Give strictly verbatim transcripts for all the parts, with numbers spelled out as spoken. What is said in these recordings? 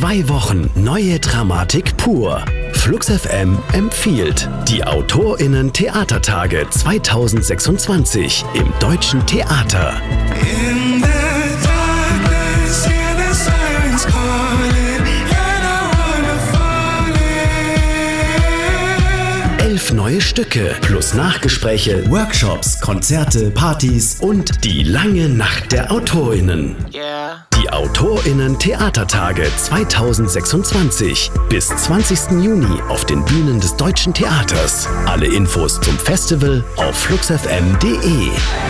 zwei Wochen neue Dramatik pur. Flux F M empfiehlt die AutorInnen-Theatertage zweitausendsechsundzwanzig im Deutschen Theater. In the darkness, hear the sirens calling, and I wanna fall in. Elf neue Stücke plus Nachgespräche, Workshops, Konzerte, Partys und die lange Nacht der AutorInnen. Yeah. Die AutorInnen-Theatertage zweitausendsechsundzwanzig bis zwanzigsten Juni auf den Bühnen des Deutschen Theaters. Alle Infos zum Festival auf fluxfm punkt de.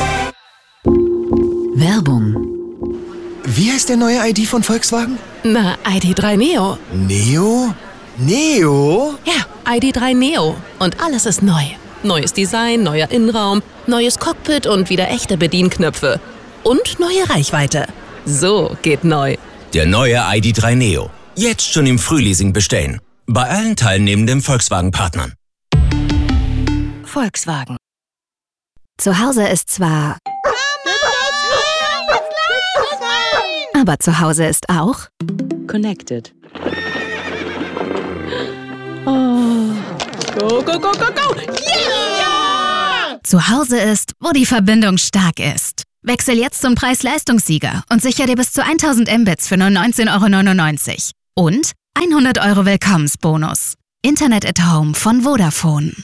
Werbung. Wie heißt der neue I D von Volkswagen? Na, I D drei Neo. Neo? Neo? Ja, I D drei Neo. Und alles ist neu. Neues Design, neuer Innenraum, neues Cockpit und wieder echte Bedienknöpfe. Und neue Reichweite. So geht neu. Der neue I D drei Neo. Jetzt schon im Frühleasing bestellen. Bei allen teilnehmenden Volkswagen-Partnern. Volkswagen. Zu Hause ist zwar... Aber zu Hause ist auch... Connected. Oh. Go, go, go, go, go! Yeah! Zu Hause ist, wo die Verbindung stark ist. Wechsel jetzt zum Preis-Leistungssieger und sicher dir bis zu tausend Mbits für nur neunzehn Euro neunundneunzig. Und hundert Euro Willkommensbonus. Internet at Home von Vodafone.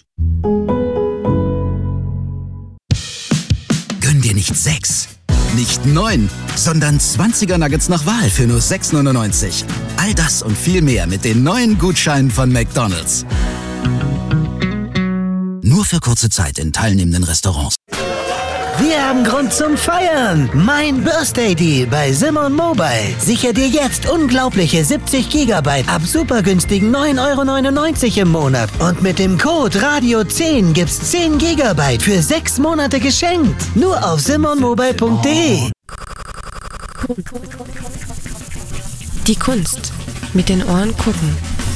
Gönn dir nicht sechs, nicht neun, sondern zwanziger Nuggets nach Wahl für nur sechs neunundneunzig. All das und viel mehr mit den neuen Gutscheinen von McDonald's. Nur für kurze Zeit in teilnehmenden Restaurants. Wir haben Grund zum Feiern. Mein Birthday Deal bei Simon Mobile. Sicher dir jetzt unglaubliche siebzig Gigabyte ab super günstigen neun Euro neunundneunzig im Monat. Und mit dem Code Radio zehn gibt's zehn Gigabyte für sechs Monate geschenkt. Nur auf simon mobile punkt de. Die Kunst. Mit den Ohren gucken.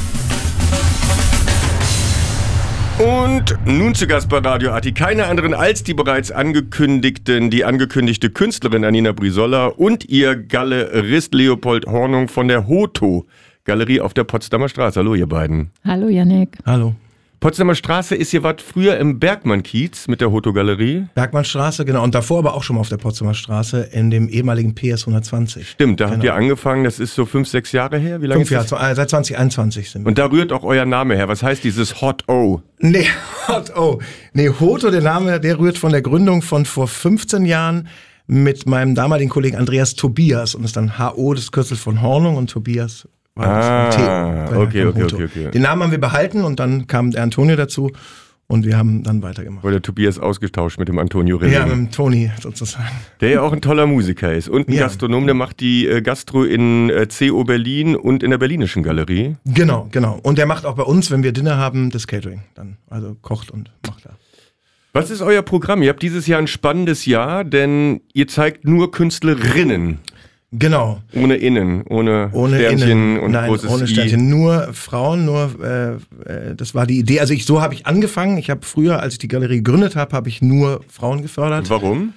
Und nun zu Gast bei Radio Ati keine anderen als die bereits angekündigten, die angekündigte Künstlerin Anina Brizola und ihr Galerist Leopold Hornung von der Hoto Galerie auf der Potsdamer Straße. Hallo ihr beiden. Hallo Yannick. Hallo. Potsdamer Straße ist, ihr wart früher im Bergmann-Kiez mit der Hoto Galerie. Bergmannstraße, genau. Und davor aber auch schon mal auf der Potsdamer Straße in dem ehemaligen P S hundertzwanzig. Stimmt, da genau. habt ihr angefangen, das ist so fünf, sechs Jahre her. Wie lange Fünf ist das? Jahre, seit zwanzig einundzwanzig sind wir. Und da rührt auch euer Name her. Was heißt dieses Hot O? Nee, Hot O. Nee, Hoto, der Name, der rührt von der Gründung von vor fünfzehn Jahren mit meinem damaligen Kollegen Andreas Tobias. Und ist dann H O, das Kürzel von Hornung, und Tobias war ah, das T O. Okay, okay, okay, okay. Den Namen haben wir behalten und dann kam der Antonio dazu. Und wir haben dann weitergemacht. Wurde der Tobias ausgetauscht mit dem Antonio Rilling. Ja, mit dem Toni sozusagen. Der ja auch ein toller Musiker ist. Und ein ja. Gastronom, der macht die äh, Gastro in äh, C O Berlin und in der Berlinischen Galerie. Genau, genau. Und der macht auch bei uns, wenn wir Dinner haben, das Catering dann. Also kocht und macht da. Was ist euer Programm? Ihr habt dieses Jahr ein spannendes Jahr, denn ihr zeigt nur Künstlerinnen. Genau. Ohne Innen, ohne, ohne Sternchen Innen. und Nein, großes ohne Sternchen. I. Nur Frauen, nur äh, äh, das war die Idee. Also ich so habe ich angefangen. Ich habe früher, als ich die Galerie gegründet habe, habe ich nur Frauen gefördert. Warum?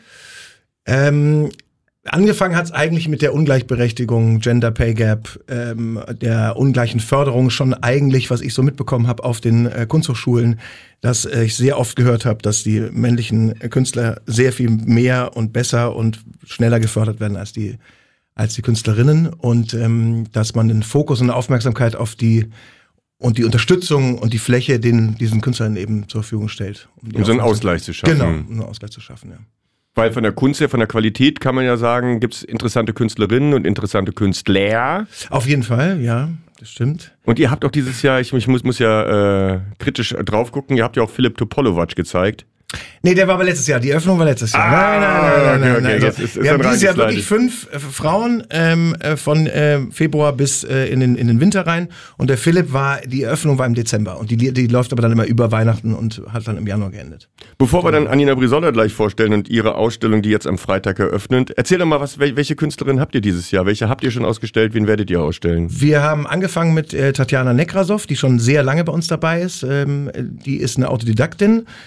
Ähm, angefangen hat es eigentlich mit der Ungleichberechtigung, Gender Pay Gap, ähm, der ungleichen Förderung schon eigentlich, was ich so mitbekommen habe auf den äh, Kunsthochschulen, dass äh, ich sehr oft gehört habe, dass die männlichen Künstler sehr viel mehr und besser und schneller gefördert werden als die als die Künstlerinnen, und ähm, dass man den Fokus und Aufmerksamkeit auf die und die Unterstützung und die Fläche den diesen Künstlern eben zur Verfügung stellt. Um, um so einen Ausgleich zu schaffen. Genau, um einen Ausgleich zu schaffen, ja. Weil von der Kunst her, von der Qualität kann man ja sagen, gibt es interessante Künstlerinnen und interessante Künstler. Auf jeden Fall, ja, das stimmt. Und ihr habt auch dieses Jahr, ich, ich muss, muss ja äh, kritisch drauf gucken, ihr habt ja auch Philipp Topolovac gezeigt. Nee, der war aber letztes Jahr. Die Eröffnung war letztes Jahr. Ah, nein, nein, nein, nein, nein. Okay, nein. okay. Also, ist, ist wir haben dieses Jahr wirklich fünf äh, Frauen ähm, äh, von äh, Februar bis äh, in, den, in den Winter rein. Und der Philipp war, die Eröffnung war im Dezember. Und die, die läuft aber dann immer über Weihnachten und hat dann im Januar geendet. Bevor wir dann Anina Brizola gleich vorstellen und ihre Ausstellung, die jetzt am Freitag eröffnet, erzähl doch mal, was, welche Künstlerin habt ihr dieses Jahr? Welche habt ihr schon ausgestellt? Wen werdet ihr ausstellen? Wir haben angefangen mit äh, Tatjana Nekrasov, die schon sehr lange bei uns dabei ist. Ähm, die ist eine Autodidaktin.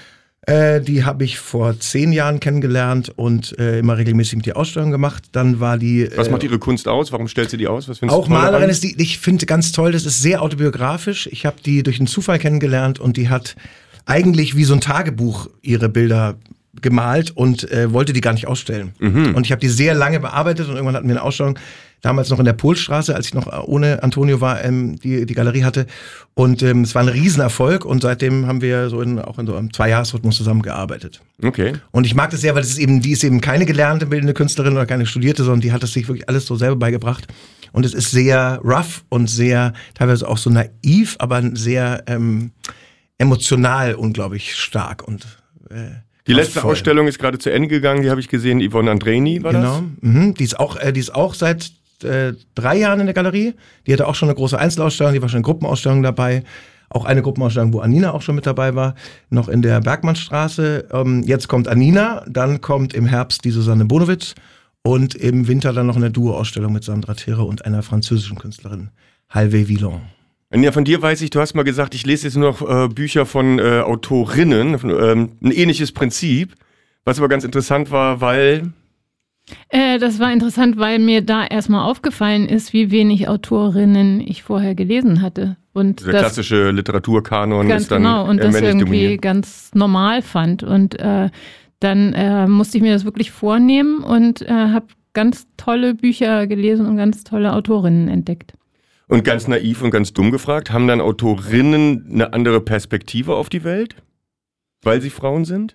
Äh, die habe ich vor zehn Jahren kennengelernt und äh, immer regelmäßig mit ihr Ausstellungen gemacht. Dann war die... Äh, Was macht ihre Kunst aus? Warum stellt sie die aus? Was findest auch du toll Malerin daran? ist die, ich finde ganz toll, das ist sehr autobiografisch. Ich habe die durch einen Zufall kennengelernt und die hat eigentlich wie so ein Tagebuch ihre Bilder gemalt und äh, wollte die gar nicht ausstellen. Mhm. Und ich habe die sehr lange bearbeitet und irgendwann hatten wir eine Ausstellung, damals noch in der Polstraße, als ich noch ohne Antonio war, ähm, die, die Galerie hatte. Und ähm, es war ein Riesenerfolg und seitdem haben wir so in, auch in so einem Zwei-Jahres-Rhythmus zusammengearbeitet. Okay. Und ich mag das sehr, weil das ist eben, die ist eben keine gelernte bildende Künstlerin oder keine studierte, sondern die hat das sich wirklich alles so selber beigebracht. Und es ist sehr rough und sehr, teilweise auch so naiv, aber sehr ähm, emotional unglaublich stark und äh, Die letzte kraftvoll. Ausstellung ist gerade zu Ende gegangen, die habe ich gesehen, Yvonne Andreni war Genau. das? Mhm. Die ist auch, äh, die ist auch seit äh, drei Jahren in der Galerie. Die hatte auch schon eine große Einzelausstellung, die war schon in Gruppenausstellungen dabei. Auch eine Gruppenausstellung, wo Anina auch schon mit dabei war, noch in der Bergmannstraße. Ähm, jetzt kommt Anina, dann kommt im Herbst die Susanne Bonowitz und im Winter dann noch eine Duo-Ausstellung mit Sandra Tere und einer französischen Künstlerin, Halve Villon. Ja, von dir weiß ich, du hast mal gesagt, ich lese jetzt nur noch äh, Bücher von äh, Autorinnen, von, ähm, ein ähnliches Prinzip, was aber ganz interessant war, weil... Äh, das war interessant, weil mir da erstmal aufgefallen ist, wie wenig Autorinnen ich vorher gelesen hatte. Und Der das klassische Literaturkanon ganz ist dann genau, und äh, das männlich irgendwie dominiert. ganz normal fand. Und äh, dann äh, musste ich mir das wirklich vornehmen und äh, habe ganz tolle Bücher gelesen und ganz tolle Autorinnen entdeckt. Und ganz naiv und ganz dumm gefragt, haben dann Autorinnen eine andere Perspektive auf die Welt, weil sie Frauen sind?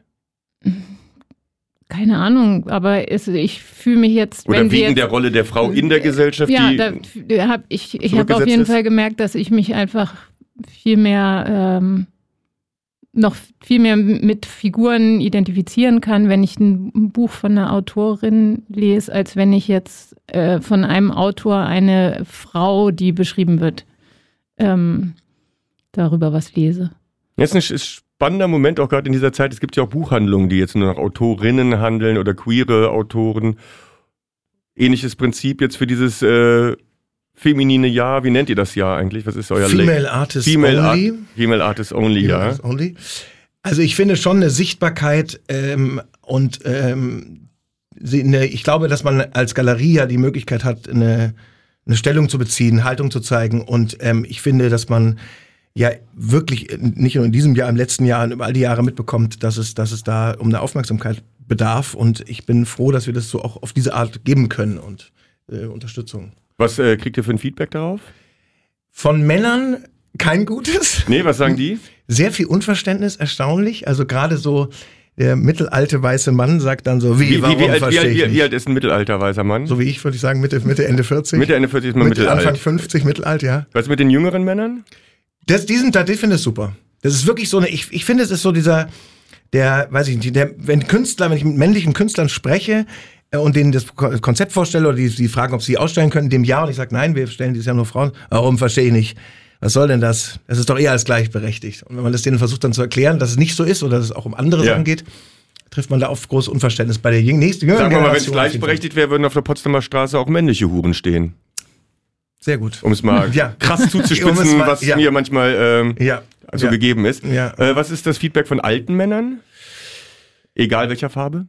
Keine Ahnung, aber es, ich fühle mich jetzt... Oder wenn wir wegen jetzt, der Rolle der Frau in der Gesellschaft, ja, die... da, da hab ich, ich habe auf zurückgesetzt jeden ist? Fall gemerkt, dass ich mich einfach viel mehr... Ähm, noch viel mehr mit Figuren identifizieren kann, wenn ich ein Buch von einer Autorin lese, als wenn ich jetzt äh, von einem Autor eine Frau, die beschrieben wird, ähm, darüber was lese. Jetzt ist ein spannender Moment auch gerade in dieser Zeit. Es gibt ja auch Buchhandlungen, die jetzt nur nach Autorinnen handeln oder queere Autoren. Ähnliches Prinzip jetzt für dieses äh, feminine Jahr. Wie nennt ihr das Jahr eigentlich? Was ist euer Female Le- Artist Female Only. Art- Female Artist Only, Female ja. Artist Only. Also ich finde schon eine Sichtbarkeit ähm, und ähm, sie- eine, ich glaube, dass man als Galerie ja die Möglichkeit hat, eine, eine Stellung zu beziehen, Haltung zu zeigen. Und ähm, ich finde, dass man ja wirklich nicht nur in diesem Jahr, im letzten Jahr und über all die Jahre mitbekommt, dass es, dass es da um eine Aufmerksamkeit bedarf. Und ich bin froh, dass wir das so auch auf diese Art geben können und äh, Unterstützung. Was äh, kriegt ihr für ein Feedback darauf? Von Männern kein gutes. Nee, was sagen die? Sehr viel Unverständnis, erstaunlich. Also gerade so der mittelalte weiße Mann sagt dann so, wie, Wie, warum wie, wie, alt, wie, verstehe alt, ich wie, nicht? wie alt ist ein mittelalter weißer Mann? So wie ich, würde ich sagen, Mitte, Mitte Ende vierzig. Mitte, Ende vierzig ist man Mitte, mittelalt. Anfang fünfzig, mittelalt, ja. Was mit den jüngeren Männern? Das, die sind da, ich finde es super. Das ist wirklich so eine, ich, ich finde, es ist so dieser, der, weiß ich nicht, der, wenn Künstler, wenn ich mit männlichen Künstlern spreche, und denen das Konzept vorstelle oder die, die fragen, ob sie ausstellen können, in dem Jahr, und ich sage, nein, wir stellen dieses Jahr nur Frauen. Warum, verstehe ich nicht. Was soll denn das? Es ist doch eher als gleichberechtigt. Und wenn man das denen versucht dann zu erklären, dass es nicht so ist oder dass es auch um andere Ja. Sachen geht, trifft man da auf großes Unverständnis bei der jüng- nächsten jüngeren Sagen wir mal, wenn es Generation. gleichberechtigt wäre, würden auf der Potsdamer Straße auch männliche Huren stehen. Sehr gut. Um es mal Ja. krass zuzuspitzen, Um es mal- was ja. mir manchmal ähm, Ja. so Ja. gegeben ist. Ja. Äh, was ist das Feedback von alten Männern? Egal welcher Farbe?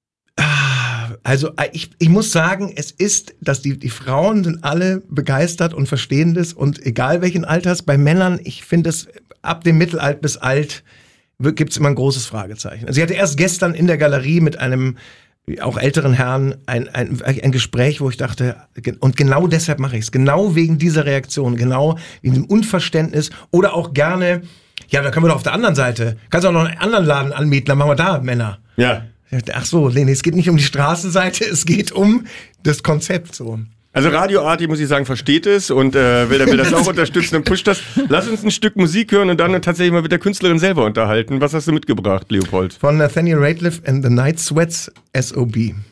Also ich, ich muss sagen, es ist, dass die, die Frauen sind alle begeistert und verstehen das und egal welchen Alters, bei Männern, ich finde es ab dem Mittelalter bis alt gibt es immer ein großes Fragezeichen. Also ich hatte erst gestern in der Galerie mit einem auch älteren Herrn ein, ein, ein Gespräch, wo ich dachte, und genau deshalb mache ich es, genau wegen dieser Reaktion, genau wegen dem Unverständnis oder auch gerne, ja, da können wir doch auf der anderen Seite, kannst du auch noch einen anderen Laden anmieten, dann machen wir da Männer. Ja. Ach so, Leni, es geht nicht um die Straßenseite, es geht um das Konzept so. Also Radio Arti, muss ich sagen, versteht es und äh, will, will das auch unterstützen und pusht das. Lass uns ein Stück Musik hören und dann tatsächlich mal mit der Künstlerin selber unterhalten. Was hast du mitgebracht, Leopold? Von Nathaniel Rateliff and the Night Sweats, S O B